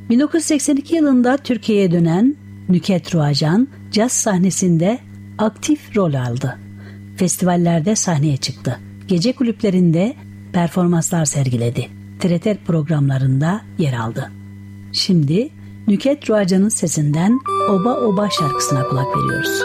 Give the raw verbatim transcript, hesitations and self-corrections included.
bin dokuz yüz seksen iki yılında Türkiye'ye dönen Nükhet Ruacan caz sahnesinde aktif rol aldı. Festivallerde sahneye çıktı. Gece kulüplerinde performanslar sergiledi. T R T programlarında yer aldı. Şimdi Nükhet Ruacan'ın sesinden Oba Oba şarkısına kulak veriyoruz.